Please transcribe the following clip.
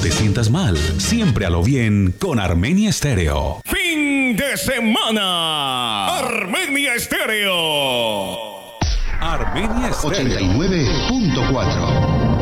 te sientas mal. Siempre a lo bien con Armenia Estéreo. Fin de semana. Armenia Estéreo. Armenia Estéreo. 89.4